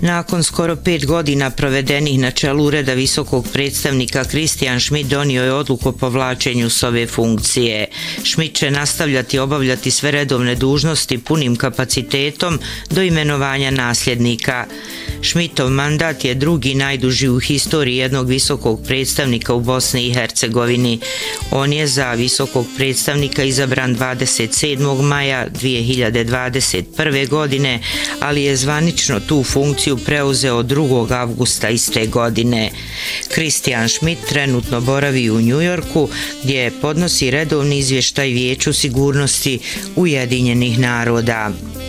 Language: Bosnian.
Nakon skoro 5 godina provedenih na čelu Ureda visokog predstavnika, Christian Schmidt donio je odluku o povlačenju s ove funkcije. Schmidt će nastavljati obavljati sve redovne dužnosti punim kapacitetom do imenovanja nasljednika. Schmidtov mandat je drugi najduži u historiji jednog visokog predstavnika u Bosni i Hercegovini. On je za visokog predstavnika izabran 27. maja 2021. godine, ali je zvanično tu funkciju preuzeo 2. avgusta iste godine. Christian Schmidt trenutno boravi u Njujorku, gdje podnosi redovni izvještaj Vijeću sigurnosti Ujedinjenih naroda.